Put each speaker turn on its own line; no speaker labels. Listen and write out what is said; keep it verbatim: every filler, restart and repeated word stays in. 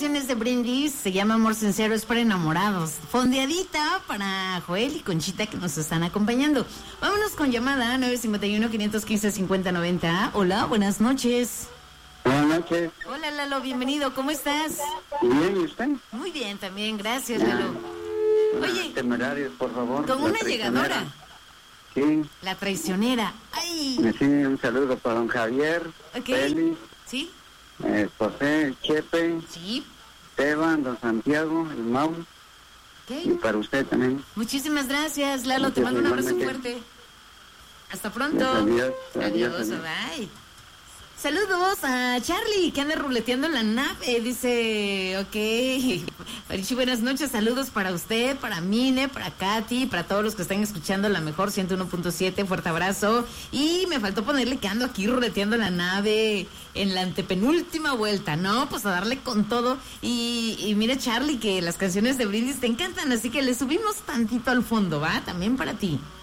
canciones de Brindis, se llama Amor Sincero, es para enamorados. Fondeadita para Joel y Conchita que nos están acompañando. Vámonos con llamada nueve cinco uno, cinco uno cinco, cinco cero nueve cero. Hola, buenas noches.
Buenas noches.
Hola Lalo, bienvenido, ¿cómo estás?
Bien, ¿y usted?
Muy bien, también, gracias Lalo. Oye,
Temerarios, por favor.
con una llegadora.
Sí.
La traicionera. Ay.
Sí, un saludo para don Javier,
Ok.
Félix,
¿Sí?
eh, José, Chepe,
Sí.
Esteban, don Santiago, el Mau, y
Ok.
para usted también.
Muchísimas gracias, Lalo, te mando un abrazo fuerte. Hasta pronto.
Adiós,
Adiós,
adiós, adiós.
bye. Saludos a Charlie, que anda ruleteando en la nave, dice, ok, Marichi, buenas noches, saludos para usted, para Mine, para Katy, para todos los que están escuchando la mejor ciento uno punto siete, fuerte abrazo, y me faltó ponerle que ando aquí ruleteando en la nave en la antepenúltima vuelta, ¿no? Pues a darle con todo, y, y mira Charlie, que las canciones de Brindis te encantan, así que le subimos tantito al fondo, ¿va? También para ti.